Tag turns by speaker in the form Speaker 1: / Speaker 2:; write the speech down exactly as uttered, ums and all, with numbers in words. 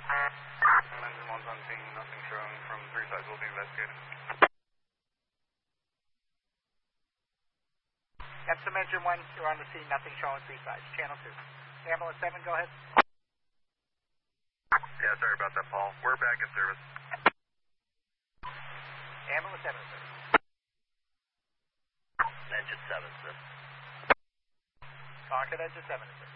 Speaker 1: Engine one's on scene, nothing showing from three sides, will be investigated.
Speaker 2: Epsom Engine one, you're on the scene, nothing showing three sides. Channel two. Ambulance seven, go ahead.
Speaker 1: Yeah, sorry about that, Paul. We're back in service.
Speaker 2: Ambulance seven, sir.
Speaker 1: Engine seven, sir.
Speaker 2: Talk at Engine seven, sir.